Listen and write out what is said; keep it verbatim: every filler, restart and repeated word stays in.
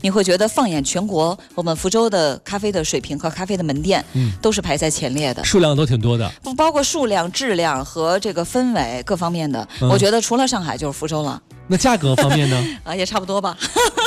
你会觉得放眼全国，我们福州的咖啡的水平和咖啡的门店，嗯，都是排在前列的， 数量都挺多的， 不包括数量、质量和这个氛围各方面的。嗯、我觉得除了上海就是福州了。 那价格方面呢？ 啊，也差不多吧。